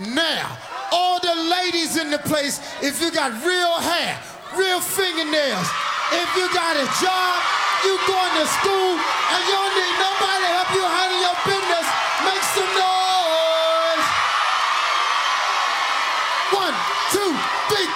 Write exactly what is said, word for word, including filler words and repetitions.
Now, all the ladies in the place, if you got real hair, real fingernails, if you got a job, you going to school, and you don't need nobody to help you handle your business, make some noise. One, two, three.